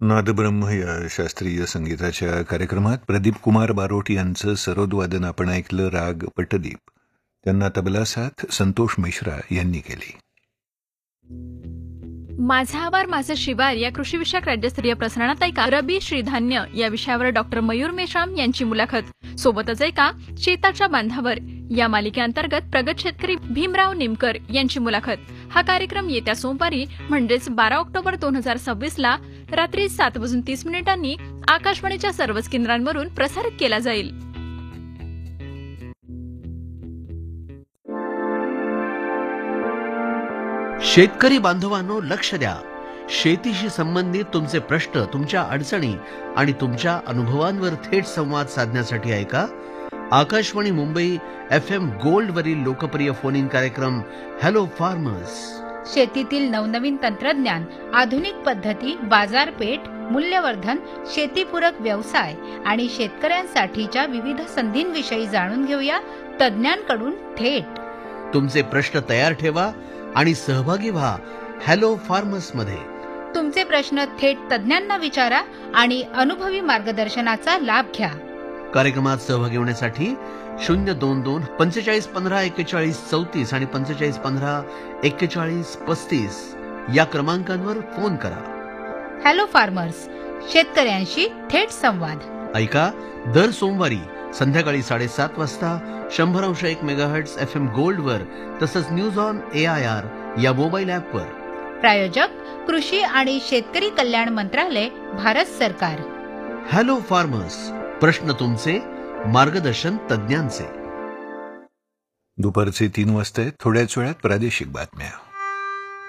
नादब्रह्म या शास्त्रीय संगीताच्या कार्यक्रमात प्रदीप कुमार बारोट यांचं सरोदवादन आपण ऐकलं. राग पटदीप. त्यांना तबला साथ संतोष मिश्रा यांनी केली. माझा आवार माझं शिवार या कृषीविषयक राज्यस्तरीय प्रसारणात ऐका रबी श्रीधान्य या विषयावर डॉक्टर मयूर मेश्राम यांची मुलाखत. सोबतच ऐका शेताच्या बांधावर या मालिकेअंतर्गत प्रगत शेतकरी भीमराव निमकर यांची मुलाखत. हा कार्यक्रम येत्या सोमवारी म्हणजेच 12 ऑक्टोबर 2026 ला रात्री 7:30 आकाशवाणीच्या सर्वच केंद्रांवरून प्रसारित केला जाईल. शेतकरी बांधवांनो, लक्ष द्या. शेतीशी संबंधित तुमचे प्रश्न, तुमच्या अडचणी आणि तुमच्या अनुभवांवर थेट संवाद साधण्यासाठी ऐका आकाशवाणी मुंबई FM गोल्ड वरील लोकप्रिय फोन इन कार्यक्रम हॅलो फार्मर्स. शेतीतील नवनवीन तंत्रज्ञान, आधुनिक पद्धती, बाजारपेठ, मूल्यवर्धन, शेतीपूरक व्यवसाय आणि शेतकऱ्यांसाठीच्या विविध संधींविषयी जाणून घेऊया तज्ज्ञांकडून थेट. तुमचे प्रश्न तयार ठेवा आणि सहभागी व्हा हॅलो फार्मर्स मध्ये. तुमचे प्रश्न थेट तज्ज्ञांना विचारा आणि अनुभवी मार्गदर्शनाचा लाभ घ्या. कार्यक्रमात सहभागी होण्यासाठी 022-4515-4134 आणि 4515-4135 या क्रमांकांवर फोन करा. हॅलो फार्मर्स, शेतकऱ्यांशी थेट संवाद. ऐका दर सोमवारी संध्याकाळी 7:30 वाजता 100.1 मेगाहर्ट्झ FM गोल्ड वर, तसंच न्यूज ऑन AIR या मोबाईल ॲपवर. प्रायोजक कृषी आणि शेतकरी कल्याण मंत्रालय, भारत सरकार. हॅलो फार्मर्स, प्रश्न तुमचे, मार्गदर्शन तज्ज्ञांचे. दुपारचे 3 वाजता थोड्याच वेळात प्रादेशिक बातम्या.